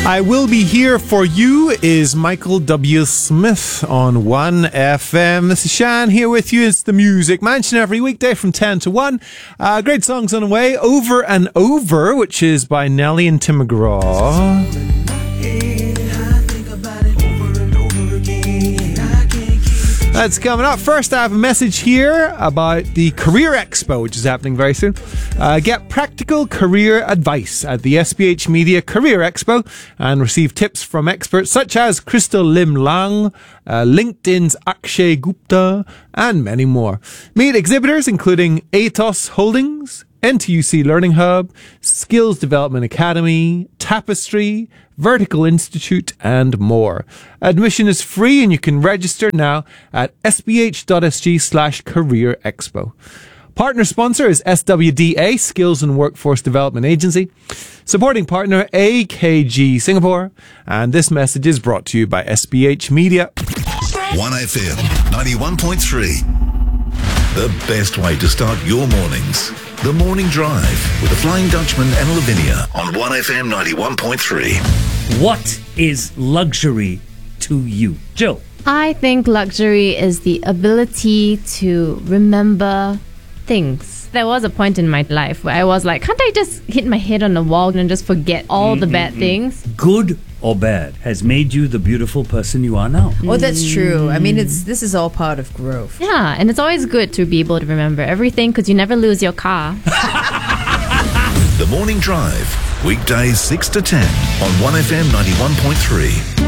I Will Be Here For You is Michael W. Smith on 1FM. This is Shan here with you. It's the Music Mansion every weekday from 10 to 1. Great songs on the way. Over and Over, which is by Nelly and Tim McGraw. That's coming up. First, I have a message here about the Career Expo, which is happening very soon. Get practical career advice at the SPH Media Career Expo and receive tips from experts such as Crystal Lim Lang, LinkedIn's Akshay Gupta, and many more. Meet exhibitors including Atos Holdings, NTUC Learning Hub, Skills Development Academy, Tapestry, Vertical Institute, and more. Admission is free and you can register now at sph.sg/Career Expo. Partner sponsor is SWDA, Skills and Workforce Development Agency. Supporting partner AKG Singapore. And this message is brought to you by SPH Media. 1FM 91.3. The best way to start your mornings. The Morning Drive with the Flying Dutchman and Lavinia on 1FM 91.3. What is luxury to you? Jill? I think luxury is the ability to remember things. There was a point in my life where I was like, can't I just hit my head on the wall and just forget all the bad things? Good or bad has made you the beautiful person you are now. Oh, that's true. I mean, this is all part of growth. Yeah, and it's always good to be able to remember everything because you never lose your car. The Morning Drive, weekdays 6 to 10 on 1FM 91.3.